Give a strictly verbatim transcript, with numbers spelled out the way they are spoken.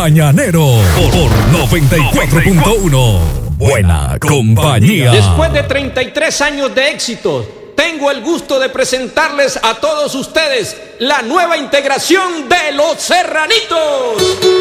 Mañanero por, por noventa y cuatro punto uno. Buena compañía. Después de treinta y tres años de éxitos, tengo el gusto de presentarles a todos ustedes la nueva integración de Los Serranitos.